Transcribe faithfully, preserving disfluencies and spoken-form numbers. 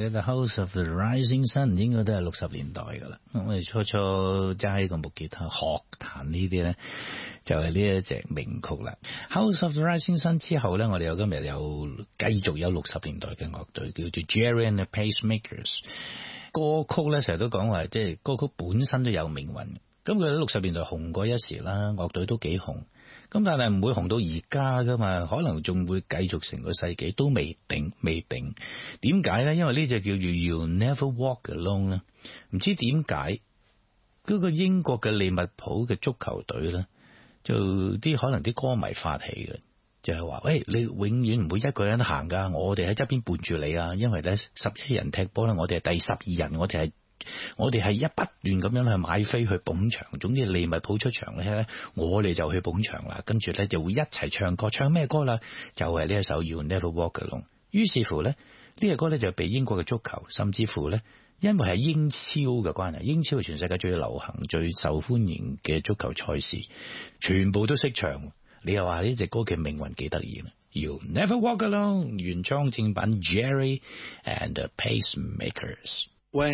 嘅 The House of the Rising Sun 應該都係六十年代噶啦。咁我哋初初揸起個木吉他學彈呢啲咧，就係呢一隻名曲啦。House of the Rising Sun 之後咧，我哋有今日有繼續有六十年代嘅樂隊叫做 Gerry and the Pacemakers。歌曲咧成日都講話，即係歌曲本身都有命運。咁佢喺六十年代紅過一時啦，樂隊都幾紅。咁但係唔會紅到而家噶嘛，可能仲會繼續成個世紀都未定，未定。點解咧？因為呢隻叫做 You'll Never Walk Alone 咧，唔知點解嗰個英國嘅利物浦嘅足球隊咧，就啲可能啲歌迷發起嘅，就係話：喂，你永遠唔會一個人行噶，我哋喺側邊伴住你啊！因為咧十一人踢波咧，我哋係第十二人，我哋係。我哋係一不斷咁樣去買飛去捧場，總之利物浦出場咧，我哋就去捧場啦。跟住咧就會一齊唱歌，唱咩歌啦？就係呢一首 You Never Walk Alone。於是乎咧，呢個歌咧就被英國嘅足球，甚至乎咧，因為係英超嘅關係，英超係全世界最流行、最受歡迎嘅足球賽事，全部都識唱。你又話呢隻歌嘅命運幾得意咧 ？You Never Walk Alone 原裝正版 Gerry and the Pacemakers。